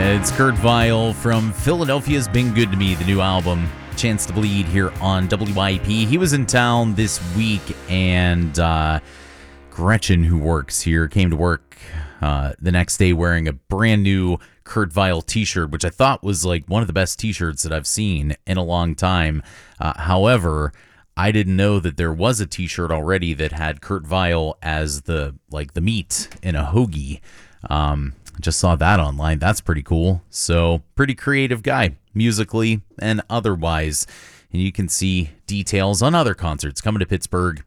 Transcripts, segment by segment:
It's Kurt Vile from Philadelphia's Been Good to Me, the new album, Chance to Bleed, here on WYP. He was in town this week, and Gretchen, who works here, came to work the next day wearing a brand new Kurt Vile t-shirt, which I thought was like one of the best t-shirts that I've seen in a long time. However, I didn't know that there was a t-shirt already that had Kurt Vile as the meat in a hoagie. Just saw that online. That's pretty cool. So pretty creative guy, musically and otherwise. And you can see details on other concerts coming to Pittsburgh,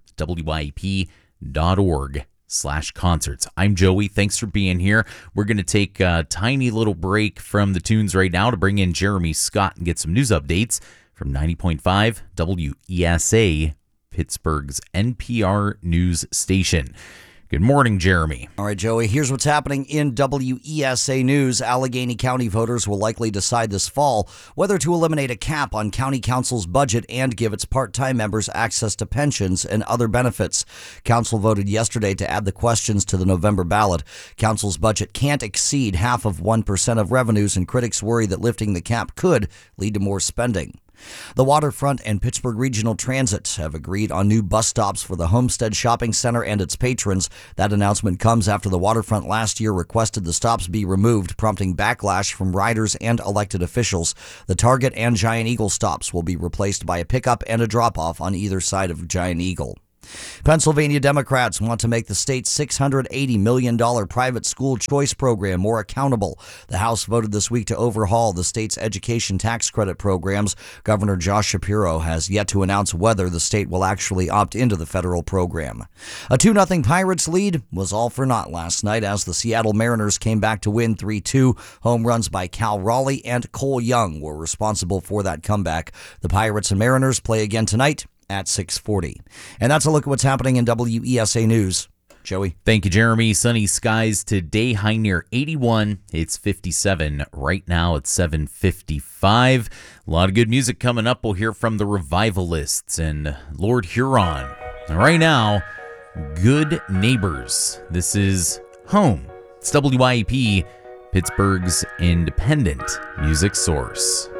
wyp.org/concerts. I'm Joey. Thanks for being here. We're going to take a tiny little break from the tunes right now to bring in Jeremy Scott and get some news updates from 90.5 WESA, Pittsburgh's NPR news station. Good morning, Jeremy. All right, Joey, here's what's happening in WESA News. Allegheny County voters will likely decide this fall whether to eliminate a cap on county council's budget and give its part-time members access to pensions and other benefits. Council voted yesterday to add the questions to the November ballot. Council's budget can't exceed half of 1% of revenues, and critics worry that lifting the cap could lead to more spending. The Waterfront and Pittsburgh Regional Transit have agreed on new bus stops for the Homestead Shopping Center and its patrons. That announcement comes after the Waterfront last year requested the stops be removed, prompting backlash from riders and elected officials. The Target and Giant Eagle stops will be replaced by a pickup and a drop-off on either side of Giant Eagle. Pennsylvania Democrats want to make the state's $680 million private school choice program more accountable. The House voted this week to overhaul the state's education tax credit programs. Governor Josh Shapiro has yet to announce whether the state will actually opt into the federal program. A 2-0 Pirates lead was all for naught last night as the Seattle Mariners came back to win 3-2. Home runs by Cal Raleigh and Cole Young were responsible for that comeback. The Pirates and Mariners play again tonight at 6:40. And that's a look at what's happening in WESA News. Joey. Thank you, Jeremy. Sunny skies today, high near 81. It's 57 right now at 7:55. A lot of good music coming up. We'll hear from the Revivalists and Lord Huron. And right now, Good Neighbors. This is Home. It's WYP, Pittsburgh's independent music source.